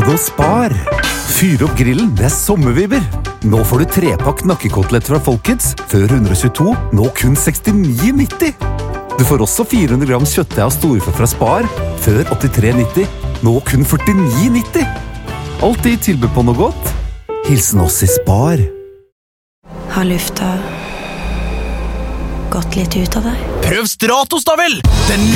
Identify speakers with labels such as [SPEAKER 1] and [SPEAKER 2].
[SPEAKER 1] markedet hos Spar. Fyr opp grillen, det sommervibber. Nå får du 3-pakk nakkekoteletter fra Folkets, før 122, nå kun 69,90. Du får også 400 gram kjøttdeig av storfe fra Spar, før 83,90, nå kun 49,90. Alltid i tilbud på noe godt. Hilsen oss i Spar.
[SPEAKER 2] Har lufta gått litt ut av deg?
[SPEAKER 3] Prøv Stratos da vel! Den